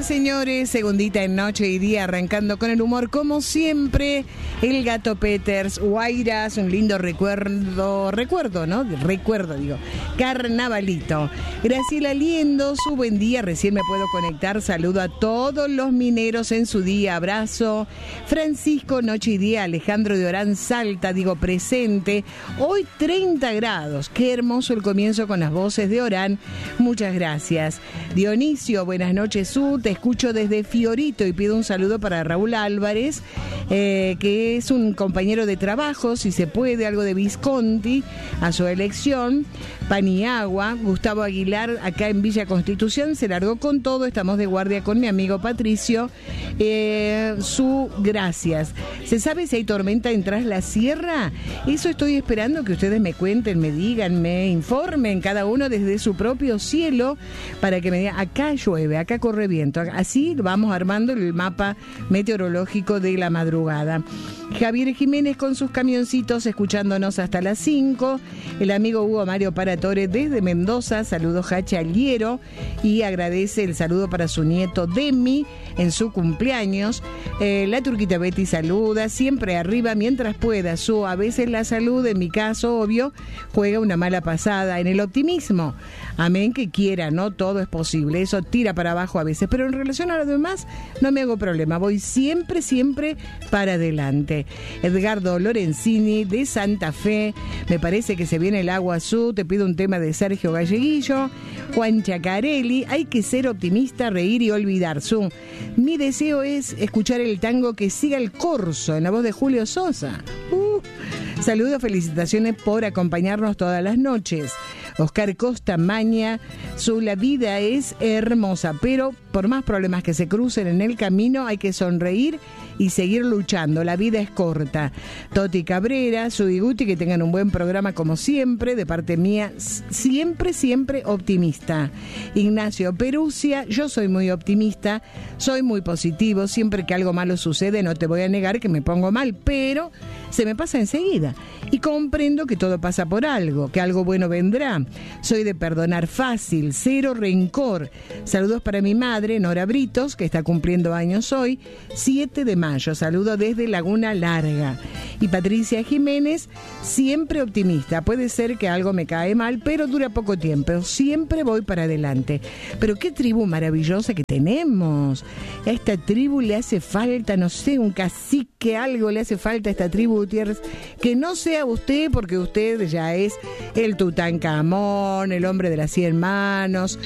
señores, segundita en Noche y Día, arrancando con el humor como siempre. El Gato Peters, Guairas, un lindo recuerdo, carnavalito. Graciela Liendo, su buen día, recién me puedo conectar, saludo a todos los mineros en su día, abrazo. Francisco, Noche y Día, Alejandro de Orán, Salta, digo presente. Hoy 30 grados, qué hermoso el comienzo con las voces de Orán, muchas gracias. Dionisio, buenas noches, te escucho desde Fiorito y pido un saludo para Raúl Álvarez, que es un compañero de trabajo, si se puede, algo de Visconti, a su elección. Paniagua, Gustavo Aguilar, acá en Villa Constitución, se largó con todo, estamos de guardia con mi amigo Patricio. Gracias. ¿Se sabe si hay tormenta en Tras la Sierra? Eso estoy esperando que ustedes me cuenten, me digan, me informen, cada uno desde su propio cielo, para que me digan, acá llueve, acá corre viento. Así vamos armando el mapa meteorológico de la madrugada. Javier Jiménez con sus camioncitos escuchándonos hasta las 5. El amigo Hugo Mario Paratore desde Mendoza, saludos Hacha Aliero, y agradece el saludo para su nieto Demi en su cumpleaños. La Turquita Betty saluda, siempre arriba mientras pueda. A veces la salud, en mi caso, obvio, juega una mala pasada. En el optimismo, amén, que quiera, no todo es posible, eso tira para abajo a veces, pero en relación a lo demás no me hago problema, voy siempre para adelante. Edgardo Lorenzini de Santa Fe, me parece que se viene el agua azul, te pido un tema de Sergio Galleguillo. Juan Chacarelli, hay que ser optimista, reír y olvidar. Mi deseo es escuchar el tango Que Siga el Corso en la voz de Julio Sosa. Saludos, felicitaciones por acompañarnos todas las noches. Oscar Costa Maña, la vida es hermosa, pero por más problemas que se crucen en el camino hay que sonreír y seguir luchando, la vida es corta. Toti Cabrera, Guti, que tengan un buen programa como siempre, de parte mía, siempre optimista. Ignacio Perusia, yo soy muy optimista, soy muy positivo, siempre que algo malo sucede no te voy a negar que me pongo mal, pero se me pasa enseguida y comprendo que todo pasa por algo, que algo bueno vendrá. Soy de perdonar fácil, cero rencor. Saludos para mi madre, Nora Britos, que está cumpliendo años hoy, 7 de mayo. Saludo desde Laguna Larga. Y Patricia Jiménez, siempre optimista. Puede ser que algo me cae mal, pero dura poco tiempo. Siempre voy para adelante. Pero qué tribu maravillosa que tenemos. A esta tribu le hace falta, no sé, un cacique, algo le hace falta a esta tribu, Gutiérrez. Que no sea usted, porque usted ya es el Tutankamón, el hombre de las 100 manos,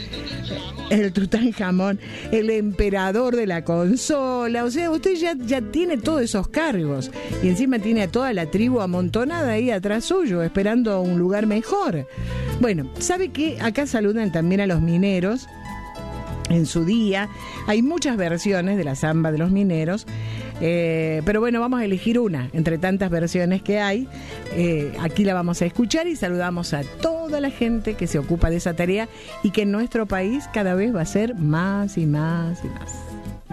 el Tutankamón, el emperador de la consola. O sea, usted ya tiene todos esos cargos y encima tiene a toda la tribu amontonada ahí atrás suyo, esperando un lugar mejor. Bueno, ¿sabe qué? Acá saludan también a los mineros en su día. Hay muchas versiones de la samba de los mineros, pero bueno, vamos a elegir una entre tantas versiones que hay. Aquí la vamos a escuchar y saludamos a toda la gente que se ocupa de esa tarea y que en nuestro país cada vez va a ser más y más y más.